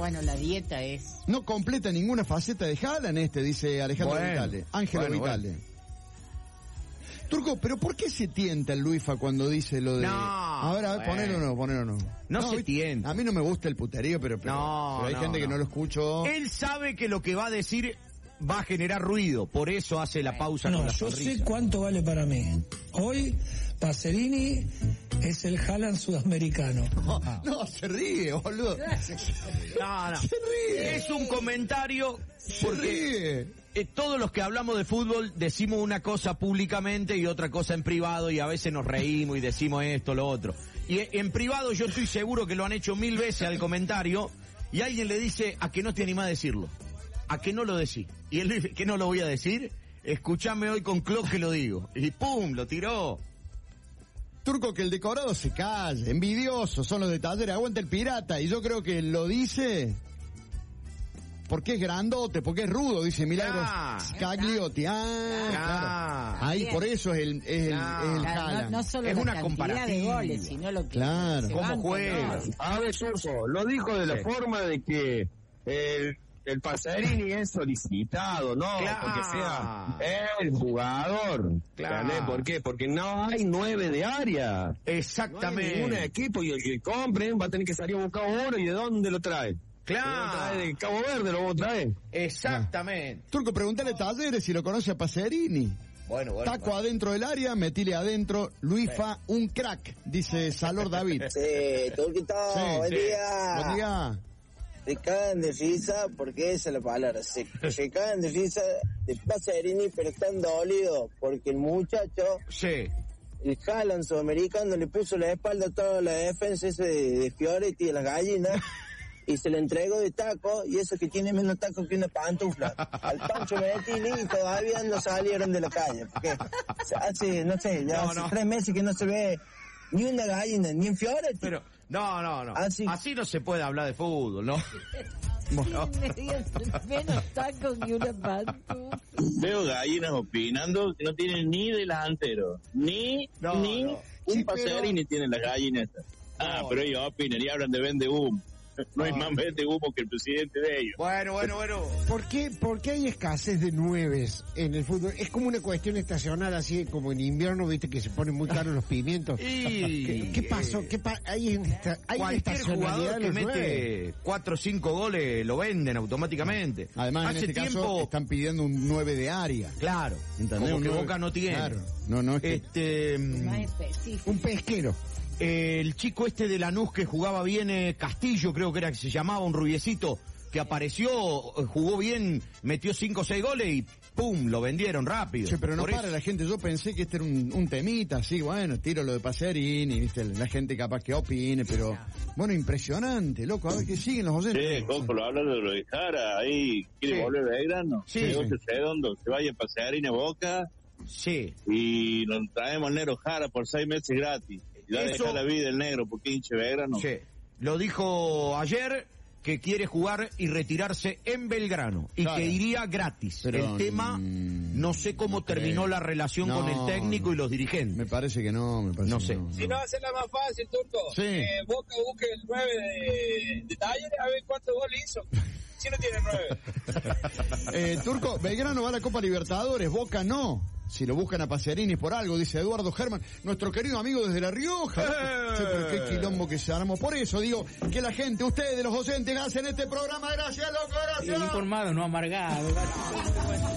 Bueno, la dieta es... No completa ninguna faceta de Haaland dice Alejandro Vitale. Ángelo Vitale. Bueno. Turco, pero ¿por qué se tienta el Luisfa cuando dice lo de... No. A ver, ponelo o no. No se tienta. A mí no me gusta el puterío, pero hay gente que no lo escuchó. Él sabe que lo que va a decir va a generar ruido, por eso hace la pausa con la sonrisa. Yo sé cuánto vale para mí. Hoy, Pacerini es el Haaland sudamericano. No, se ríe, boludo. No. Se ríe. Es un comentario porque todos los que hablamos de fútbol decimos una cosa públicamente y otra cosa en privado, y a veces nos reímos y decimos esto, lo otro. Y en privado yo estoy seguro que lo han hecho 1000 veces al comentario, y alguien le dice: ¿a que no te animás a decirlo? ¿A que no lo decís? Y él dice: ¿que no lo voy a decir? Escuchame hoy con Klopp que lo digo. Y ¡pum! Lo tiró. Turco, que el decorado se calle, envidioso, son los de Talleres, aguanta el pirata, y yo creo que lo dice porque es grandote, porque es rudo, dice Milagros Scagliotti. Claro. Ahí por eso es el Haaland. No solo es la una cantidad comparativa de goles, sino lo que... Claro. ¿Cómo juega? A ver, Turco, lo dijo de la forma de que el Pacerini es solicitado, ¿no? Claro. Porque sea el jugador. Claro. ¿Por qué? Porque no hay 9 de área. Exactamente. No hay ningún equipo, y el que compren va a tener que salir a buscar oro. ¿Y de dónde lo trae? Claro. Lo trae de Cabo Verde, lo vamos a traer. Exactamente. Turco, pregúntale a Talleres si lo conoce a Pacerini. Bueno. Taco adentro del área, metile adentro. Luisfa, un crack, dice Salor David. Sí, Turquito, buen día. Buen día. Se cagan de risa, porque esa es la palabra, se cagan de risa de Pacerini, pero están dolidos, porque el muchacho, el Haaland sudamericano, le puso la espalda a toda la defensa ese de Fioretti, de las gallinas, y se le entregó de taco, y eso que tiene menos taco que una pantufla, al Pancho Bettini, y todavía no salieron de la calle, porque hace, no sé, ya hace 3 meses que no se ve ni una gallina, ni un Fioretti. Pero, no. Así no se puede hablar de fútbol, ¿no? Bueno. Menos taco que una pantufla. Veo gallinas opinando que no tienen ni delantero, ni un Pacerini tiene las gallinas. Pero ellos opinan y hablan de vende humo. No hay más vende humo que el presidente de ellos. Bueno. ¿Por qué hay escasez de 9 en el fútbol? Es como una cuestión estacional, así como en invierno, viste, que se ponen muy caros los pimientos. ¿Qué pasó? ¿Hay cualquier jugador que mete 4 o 5 goles lo venden automáticamente. Además, hace en este tiempo caso están pidiendo un 9 de área. Claro. ¿Entendés? Como que Boca no tiene. Claro. No es que... Más específico. Un pesquero. El chico de Lanús que jugaba bien, Castillo creo que era que se llamaba, un rubiecito que apareció, jugó bien, metió 5 o 6 goles y ¡pum! Lo vendieron rápido. Che, pero no para la gente, yo pensé que este era un temita, así, bueno, tiro lo de Pacerini, viste, la gente capaz que opine, pero bueno, impresionante, loco, a ver qué siguen los oyentes. Sí, Coco, lo habla de lo de Jara, ahí quiere volver a Belgrano, negocio redondo, se vaya a Pacerini a Boca, y nos traemos al negro Jara por 6 meses gratis. Y va a dejar la vida el negro porque hinche Belgrano. Sí. Lo dijo ayer que quiere jugar y retirarse en Belgrano y que iría gratis. Pero el tema, no sé cómo terminó la relación con el técnico y los dirigentes. Me parece que no sé. Si no, hacerla más fácil, Turco. Boca busque el 9 de Talleres a ver cuántos goles hizo. Si no tiene 9. Turco, Belgrano va a la Copa Libertadores, Boca no. Si lo buscan a Pacerini por algo, dice Eduardo Germán, nuestro querido amigo desde La Rioja. Sí, pero qué quilombo que se armó. Por eso digo que la gente, ustedes, los oyentes, hacen este programa. Gracias, loco, gracias. Informado, no amargado.